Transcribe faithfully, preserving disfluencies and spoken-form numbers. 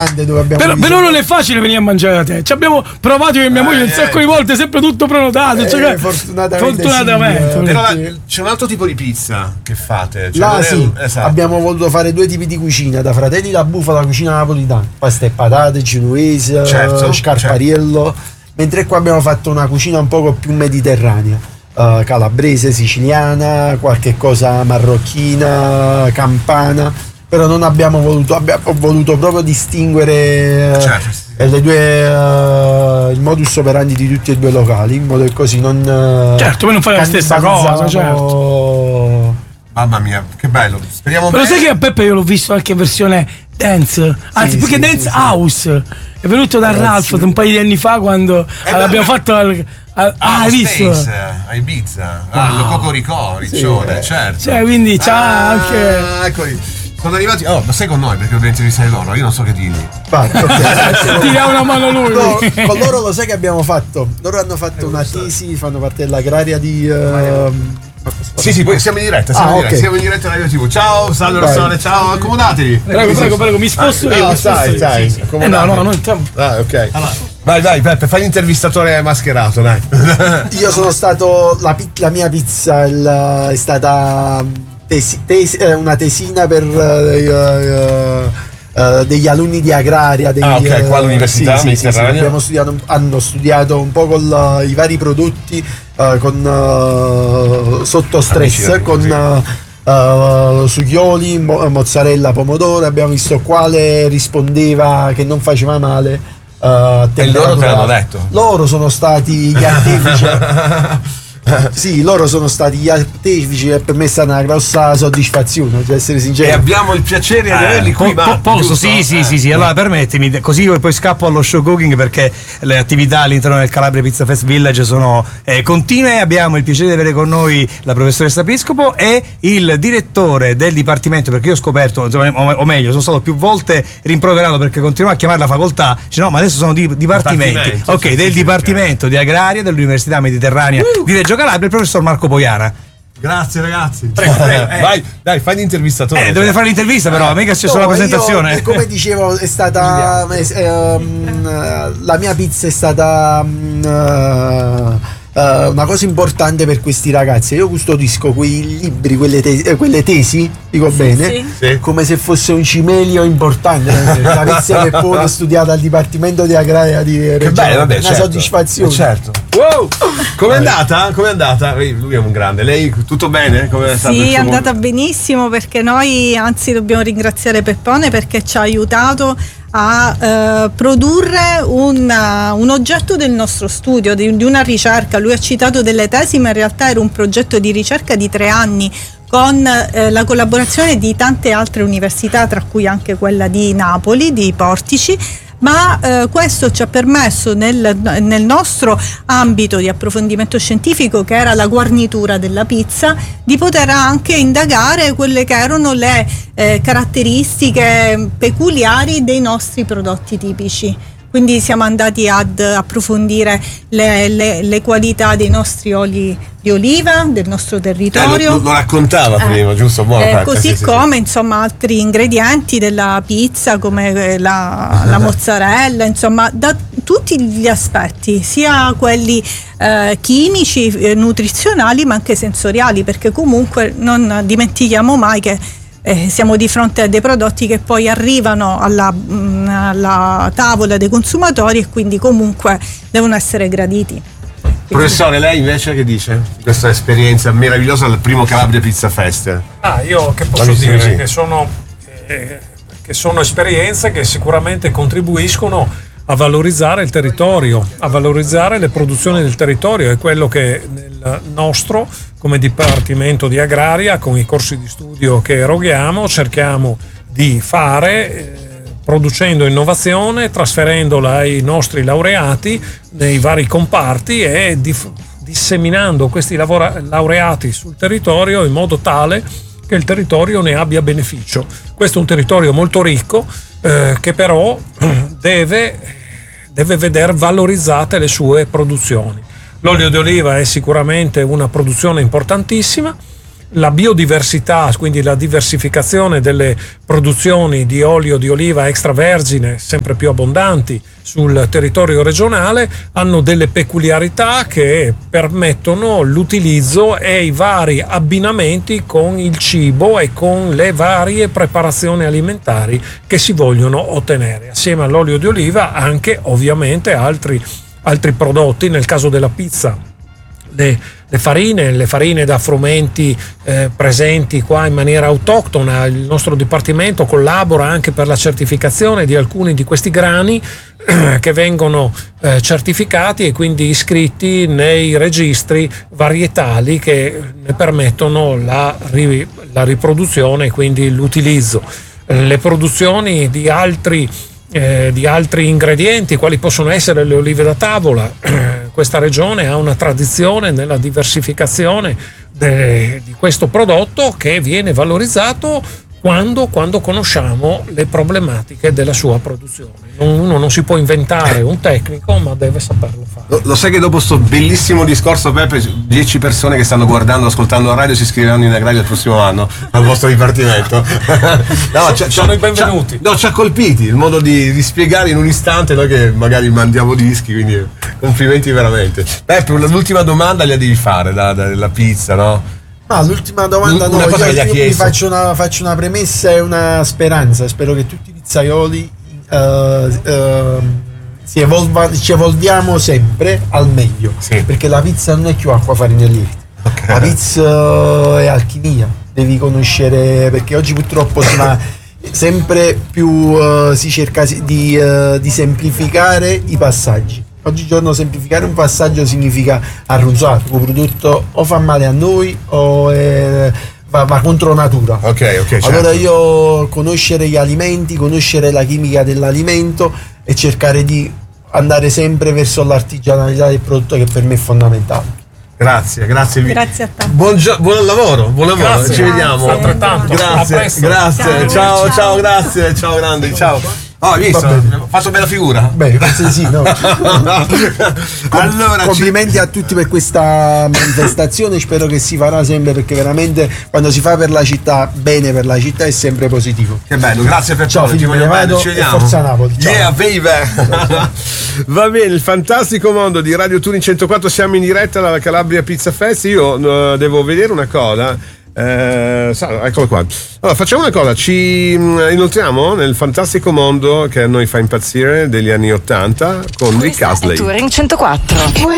ristorante dove abbiamo però, però non è facile venire a mangiare da te. Ci abbiamo provato io e mia moglie un sacco di volte, sempre tutto prenotato. Eh, cioè, fortunatamente, fortunatamente. Sì, però la, c'è un altro tipo di pizza che fate. Cioè là sì, un, esatto. abbiamo voluto fare due tipi di cucina, da Fratelli la Bufala, cucina napolitana, pasta e patate, genovese, certo, scarpariello, certo. Mentre qua abbiamo fatto una cucina un poco più mediterranea, uh, calabrese, siciliana, qualche cosa marocchina, campana, però non abbiamo voluto, abbiamo voluto proprio distinguere certo, sì. le due, uh, il modus operandi di tutti e due i locali, in modo che così non uh, certo, poi non fai la stessa cosa, certo. Mamma mia, che bello. Speriamo però bene. sai che a Peppe io l'ho visto anche in versione dance, anzi sì, più che sì, dance sì, house. È venuto da Ralph un paio di anni fa quando eh, l'abbiamo beh, fatto al, al, ah, ah, hai visto? Space, a Ibiza, ah, lo Cocoricò, Riccione, sì. certo. Cioè, quindi c'ha ah, anche. Eccoli. Sono arrivati. Oh, ma sei con noi perché dobbiamo intervistare loro, io non so che dirgli. Vai, okay. Ti dà una mano lui. No, con loro lo sai che abbiamo fatto? Loro hanno fatto una tesi, fanno parte dell'agraria di. Uh, Sì, sì, poi siamo in diretta, siamo, Ah, in, diretta, okay. siamo in diretta Radio tivù. Ciao, salve Vai. Rossole, ciao, accomodatevi. Prego, prego, prego, mi sposto Ah, io. no, mi sposto stai, io. stai, Sì, sì. Eh, no, accomodatevi. no, no, entriamo. Ah, ok. Allora. Vai, vai, Peppe, fai l'intervistatore mascherato, dai. Io sono stato. La, pi- la mia pizza il- è stata tesi- tesi- eh, una tesina per. Uh, uh, Uh, degli alunni di agraria degli, Ah, ok, qua all'università sì, sì, sì, sì, mediterranea. abbiamo studiato, hanno studiato un po' con la- i vari prodotti uh, con uh, sotto stress, Amici, con uh, uh, sughioli, mo- mozzarella, pomodoro. Abbiamo visto quale rispondeva che non faceva male. Uh, a E loro te l'hanno temperatura. detto? Loro sono stati gli artefici. Sì, loro sono stati gli artefici e per me è stata una grossa soddisfazione, devo essere E sincero. abbiamo il piacere di averli qui. Po- ma- po- posso? giusto? Sì, sì, Eh. sì, sì. Allora permettimi, così io poi scappo allo show cooking perché le attività all'interno del Calabria Pizza Fest Village sono eh, continue. Abbiamo il piacere di avere con noi la professoressa Piscopo e il direttore del dipartimento, perché io ho scoperto, insomma, o, o meglio, sono stato più volte rimproverato perché continuavo a chiamarla facoltà, cioè, no, ma adesso sono di, dipartimenti. Dipartimento, Ok, sì, del sì, Dipartimento di Agraria dell'Università Mediterranea Uh. di Reggio Calabria, il professor Marco Poiana. Grazie ragazzi. Prego, prego, eh. Vai, dai, fai l'intervistatore. Eh, dovete fare l'intervista però, mica c'è No, solo la io, presentazione. eh, come dicevo, è stata eh, ehm, la mia pizza è stata mm, eh, eh, una cosa importante per questi ragazzi. Io custodisco quei libri, quelle, te- eh, quelle tesi, dico bene, sì. Sì. come se fosse un cimelio importante. La pizza che poi ho studiato al Dipartimento di Agraria di Reggio. Che bello, vabbè, una certo. soddisfazione. Eh, certo. Wow! Com'è andata? Com'è andata? Lui è un grande. Lei tutto bene? Com'è stato il Sì, è suo andata benissimo perché noi anzi dobbiamo ringraziare Peppone perché ci ha aiutato a eh, produrre un, uh, un oggetto del nostro studio, di, di una ricerca. Lui ha citato delle tesi, ma in realtà era un progetto di ricerca di tre anni con eh, la collaborazione di tante altre università, tra cui anche quella di Napoli, di Portici. Ma eh, questo ci ha permesso nel, nel nostro ambito di approfondimento scientifico, che era la guarnitura della pizza, di poter anche indagare quelle che erano le eh, caratteristiche peculiari dei nostri prodotti tipici. Quindi siamo andati ad approfondire le, le, le qualità dei nostri oli di oliva, del nostro territorio. Eh, lo, lo raccontava Eh, prima, giusto? Buono, eh, Peppe, così sì, sì, come insomma altri ingredienti della pizza come la, la mozzarella, insomma da tutti gli aspetti, sia quelli eh, chimici, eh, nutrizionali, ma anche sensoriali, perché comunque non dimentichiamo mai che Eh, siamo di fronte a dei prodotti che poi arrivano alla, mh, alla tavola dei consumatori e quindi comunque devono essere graditi. Professore, lei invece che dice? Questa esperienza meravigliosa al primo Calabria Pizza Fest. Ah, io che posso Fammi dire? sì. Che sono, eh, che sono esperienze che sicuramente contribuiscono a valorizzare il territorio, a valorizzare le produzioni del territorio. È quello che nel nostro, come Dipartimento di Agraria, con i corsi di studio che eroghiamo, cerchiamo di fare, eh, producendo innovazione, trasferendola ai nostri laureati nei vari comparti e dif- disseminando questi lavora- laureati sul territorio in modo tale che il territorio ne abbia beneficio. Questo è un territorio molto ricco, eh, che però deve, deve vedere valorizzate le sue produzioni. L'olio di oliva è sicuramente una produzione importantissima, la biodiversità, quindi la diversificazione delle produzioni di olio di oliva extravergine sempre più abbondanti sul territorio regionale, hanno delle peculiarità che permettono l'utilizzo e i vari abbinamenti con il cibo e con le varie preparazioni alimentari che si vogliono ottenere. Assieme all'olio di oliva anche ovviamente altri, altri prodotti, nel caso della pizza le, le farine, le farine da frumenti eh, presenti qua in maniera autoctona. Il nostro dipartimento collabora anche per la certificazione di alcuni di questi grani eh, che vengono eh, certificati e quindi iscritti nei registri varietali che ne permettono la, ri, la riproduzione e quindi l'utilizzo. Eh, le produzioni di altri Eh, di altri ingredienti, quali possono essere le olive da tavola. Questa regione ha una tradizione nella diversificazione de, di questo prodotto che viene valorizzato quando, quando conosciamo le problematiche della sua produzione. Non, uno non si può inventare un tecnico, ma deve saperlo fare. Lo, lo sai che dopo sto bellissimo discorso, Peppe, dieci persone che stanno guardando, ascoltando la radio si iscriveranno in agrario il prossimo anno al vostro dipartimento. No, ci, sono i benvenuti. Ci, no, ci ha colpiti il modo di, di spiegare in un istante, noi che magari mandiamo dischi, quindi complimenti veramente. Peppe, l'ultima domanda la devi fare, la, la, la pizza, no? Ma l'ultima domanda Una no, cosa io, che gli ha io mi chiesto. faccio una, faccio una premessa e una speranza. Spero che tutti i pizzaioli uh, uh, si evolva, ci evolviamo sempre al meglio, Sì. perché la pizza non è più acqua, farina e lievito. Okay. La pizza è alchimia, devi conoscere, perché oggi purtroppo si va sempre più uh, si cerca di, uh, di semplificare i passaggi. Oggigiorno semplificare un passaggio significa arrunzare, un prodotto o fa male a noi o è, va, va contro natura. Ok, ok, certo. Allora io conoscere gli alimenti, conoscere la chimica dell'alimento e cercare di andare sempre verso l'artigianalità del prodotto, che per me è fondamentale. Grazie, grazie. Grazie a te. Buon, gio- buon lavoro, buon lavoro, Grazie. ci vediamo. Grazie. Altrettanto. A Grazie, presto. grazie, ciao, ciao, Ciao. ciao, grazie, ciao grandi, ciao. Oh, hai visto? Va bene. Ho fatto bella figura. Beh, penso di sì, no? Allora, Complimenti a tutti per questa manifestazione, spero che si farà sempre, perché veramente quando si fa per la città, bene per la città, è sempre positivo. che bello, grazie per Ciao, tutto. Filippo, Ti voglio ne bene, vado ci e vediamo. forza Napoli. Ciao. Yeah, baby. Va bene, il fantastico mondo di Radio Touring centoquattro, siamo in diretta dalla Calabria Pizza Fest. Io uh, devo vedere una cosa. Eh, sa- eccolo qua. Allora, facciamo una cosa, ci mh, inoltriamo nel fantastico mondo che a noi fa impazzire degli anni ottanta con Rick Questa è Astley. Touring centoquattro.